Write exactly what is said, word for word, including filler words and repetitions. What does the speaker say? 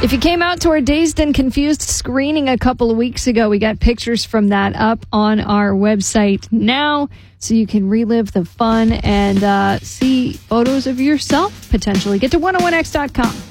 If you came out to our Dazed and Confused screening a couple of weeks ago, we got pictures from that up on our website now, so you can relive the fun and uh, see photos of yourself, potentially. Get to one oh one x dot com.